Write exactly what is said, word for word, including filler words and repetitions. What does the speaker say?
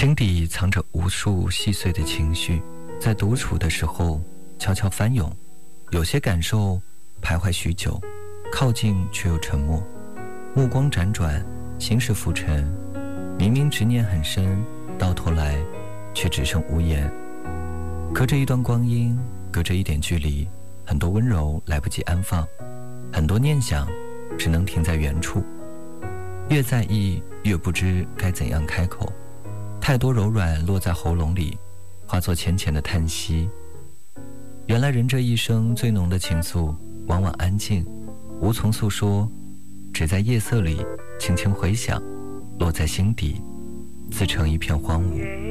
心底藏着无数细碎的情绪，在独处的时候悄悄翻涌。有些感受徘徊许久，靠近却又沉默，目光辗转，心事浮沉，明明执念很深，到头来却只剩无言。隔着一段光阴，隔着一点距离，很多温柔来不及安放，很多念想只能停在原处。越在意越不知该怎样开口，太多柔软落在喉咙里，化作浅浅的叹息。原来人这一生最浓的情愫往往安静，无从诉说，只在夜色里轻轻回响，落在心底，自成一片荒芜。